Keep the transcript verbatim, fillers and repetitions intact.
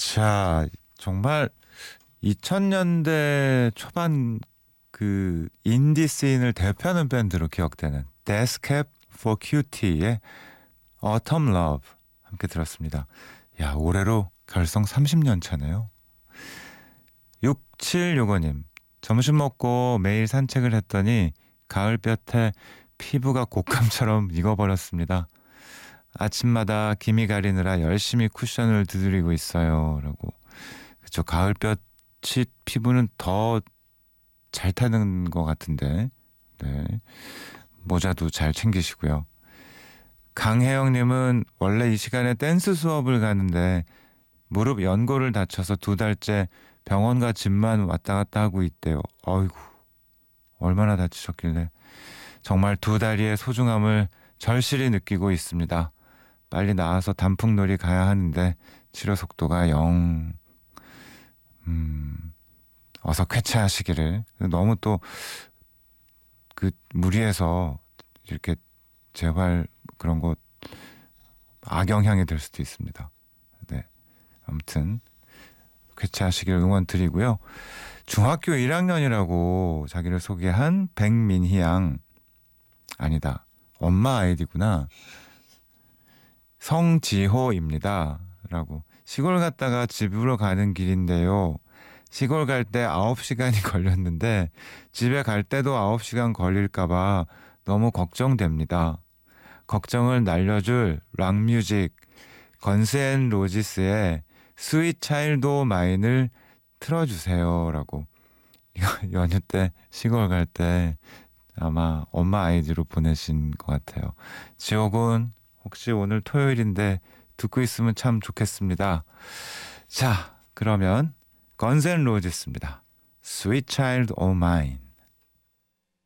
자, 정말 이천 년대 초반 그 인디 씬을 대표하는 밴드로 기억되는 데스캡 for Cutie의 Autumn Love 함께 들었습니다. 야, 올해로 결성 삼십 년 차네요. 육칠육오님, 점심 먹고 매일 산책을 했더니 가을볕에 피부가 곶감처럼 익어버렸습니다. 아침마다 기미 가리느라 열심히 쿠션을 두드리고 있어요. 라고. 그쵸, 가을볕이 피부는 더 잘 타는 것 같은데. 네. 모자도 잘 챙기시고요. 강혜영님은 원래 이 시간에 댄스 수업을 가는데 무릎 연골을 다쳐서 두 달째 병원과 집만 왔다 갔다 하고 있대요. 어이구, 얼마나 다치셨길래. 정말 두 다리의 소중함을 절실히 느끼고 있습니다. 빨리 나와서 단풍놀이 가야 하는데 치료 속도가 영... 음... 어서 쾌차하시기를. 너무 또 그 무리해서 이렇게 재활 그런 거 악영향이 될 수도 있습니다. 네, 아무튼 쾌차하시길 응원 드리고요. 중학교 일 학년이라고 자기를 소개한 백민희 양, 아니다, 엄마 아이디구나. 성지호입니다. 라고. 시골 갔다가 집으로 가는 길인데요. 시골 갈 때 아홉 시간이 걸렸는데 집에 갈 때도 아홉 시간 걸릴까봐 너무 걱정됩니다. 걱정을 날려줄 락뮤직 건스앤로지스의 스윗 차일드 오 마인을 틀어주세요. 라고. 이거 연휴 때 시골 갈 때 아마 엄마 아이디로 보내신 것 같아요. 지옥은 혹시 오늘 토요일인데 듣고 있으면 참 좋겠습니다. 자, 그러면 건스앤로지스입니다. Sweet Child O' Mine.